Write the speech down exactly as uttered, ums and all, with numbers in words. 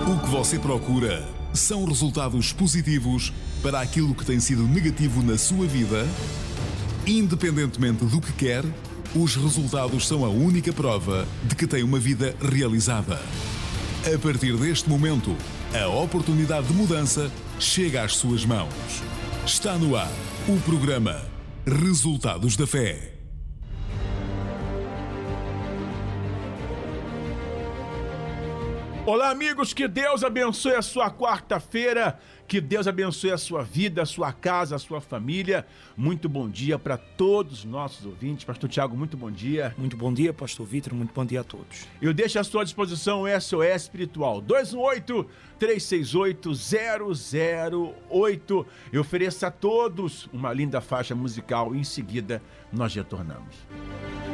O que você procura são resultados positivos para aquilo que tem sido negativo na sua vida? Independentemente do que quer, os resultados são a única prova de que tem uma vida realizada. A partir deste momento, a oportunidade de mudança chega às suas mãos. Está no ar o programa Resultados da Fé. Olá, amigos, que Deus abençoe a sua quarta-feira, que Deus abençoe a sua vida, a sua casa, a sua família. Muito bom dia para todos os nossos ouvintes. Pastor Tiago, muito bom dia. Muito bom dia, Pastor Vitor, muito bom dia a todos. Eu deixo à sua disposição o S O S Espiritual, dois um oito, três seis oito, zero zero oito. Eu ofereço a todos uma linda faixa musical e em seguida nós retornamos.